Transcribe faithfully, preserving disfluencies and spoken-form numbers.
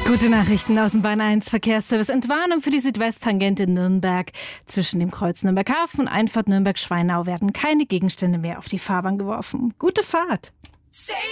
Gute Nachrichten aus dem Bahn eins Verkehrsservice. Entwarnung für die Südwesttangente Nürnberg. Zwischen dem Kreuz Nürnberg Hafen und Einfahrt Nürnberg-Schweinau werden keine Gegenstände mehr auf die Fahrbahn geworfen. Gute Fahrt!